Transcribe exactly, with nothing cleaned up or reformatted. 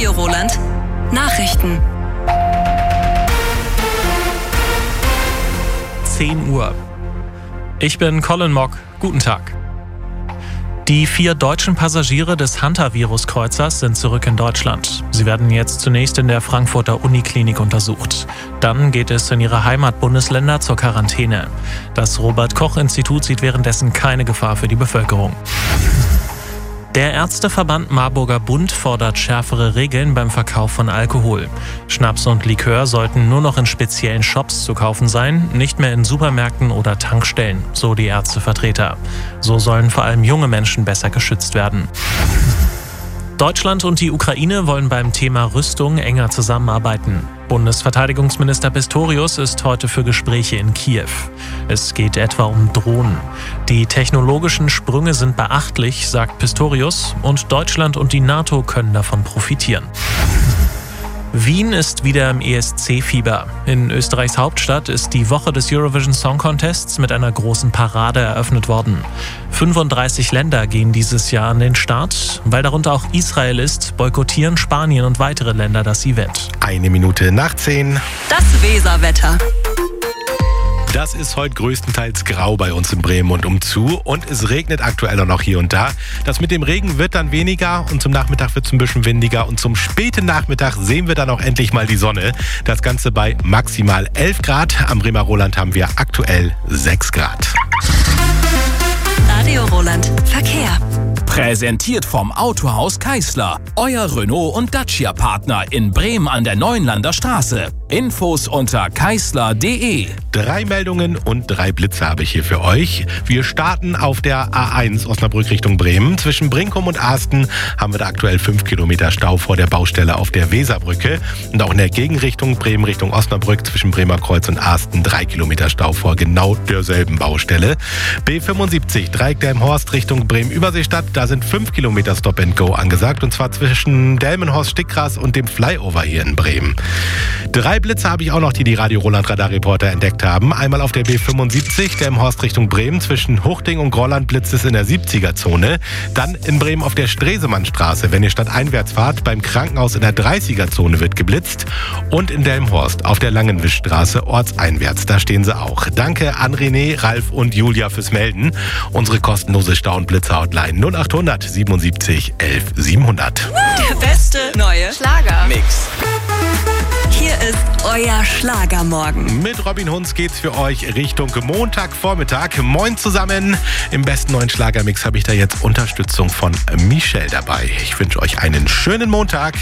Radio Roland. Nachrichten. zehn Uhr. Ich bin Colin Mock. Guten Tag. Die vier deutschen Passagiere des Hantavirus-Kreuzers sind zurück in Deutschland. Sie werden jetzt zunächst in der Frankfurter Uniklinik untersucht. Dann geht es in ihre Heimatbundesländer zur Quarantäne. Das Robert-Koch-Institut sieht währenddessen keine Gefahr für die Bevölkerung. Der Ärzteverband Marburger Bund fordert schärfere Regeln beim Verkauf von Alkohol. Schnaps und Likör sollten nur noch in speziellen Shops zu kaufen sein, nicht mehr in Supermärkten oder Tankstellen, so die Ärztevertreter. So sollen vor allem junge Menschen besser geschützt werden. Deutschland und die Ukraine wollen beim Thema Rüstung enger zusammenarbeiten. Bundesverteidigungsminister Pistorius ist heute für Gespräche in Kiew. Es geht etwa um Drohnen. Die technologischen Sprünge sind beachtlich, sagt Pistorius, und Deutschland und die NATO können davon profitieren. Wien ist wieder im E S C-Fieber. In Österreichs Hauptstadt ist die Woche des Eurovision Song Contests mit einer großen Parade eröffnet worden. fünfunddreißig Länder gehen dieses Jahr an den Start. Weil darunter auch Israel ist, boykottieren Spanien und weitere Länder das Event. Eine Minute nach zehn. Das Weserwetter. Das ist heute größtenteils grau bei uns in Bremen und umzu und es regnet aktuell auch noch hier und da. Das mit dem Regen wird dann weniger und zum Nachmittag wird es ein bisschen windiger und zum späten Nachmittag sehen wir dann auch endlich mal die Sonne. Das Ganze bei maximal elf Grad. Am Bremer Roland haben wir aktuell sechs Grad. Radio Roland. Verkehr. Präsentiert vom Autohaus Keisler. Euer Renault- und Dacia-Partner in Bremen an der Neuenlander Straße. Infos unter keisler punkt de. Drei Meldungen und drei Blitze habe ich hier für euch. Wir starten auf der A eins Osnabrück Richtung Bremen. Zwischen Brinkum und Asten haben wir da aktuell fünf Kilometer Stau vor der Baustelle auf der Weserbrücke. Und auch in der Gegenrichtung Bremen Richtung Osnabrück zwischen Bremer Kreuz und Asten drei Kilometer Stau vor genau derselben Baustelle. B fünfundsiebzig Dreieck Delmenhorst Richtung Bremen-Überseestadt. Da sind fünf Kilometer Stop and Go angesagt. Und zwar zwischen Delmenhorst-Stickgras und dem Flyover hier in Bremen. Drei Blitze habe ich auch noch, die die Radio Roland Radarreporter entdeckt haben. Einmal auf der B fünfundsiebzig, Delmenhorst Richtung Bremen, zwischen Huchting und Grolland blitzt es in der siebziger-Zone. Dann in Bremen auf der Stresemannstraße, wenn ihr stadteinwärts fahrt, beim Krankenhaus in der dreißiger-Zone wird geblitzt. Und in Delmenhorst auf der Langenwischstraße ortseinwärts, da stehen sie auch. Danke an René, Ralf und Julia fürs Melden. Unsere kostenlose Stau- und Blitzer-Hotline null achthundert siebenundsiebzig elf siebenhundert. Der beste neue Schlager-Mix. Hier ist euer Schlagermorgen. Mit Robin Hunz geht's für euch Richtung Montagvormittag. Moin zusammen. Im besten neuen Schlagermix habe ich da jetzt Unterstützung von Michelle dabei. Ich wünsche euch einen schönen Montag.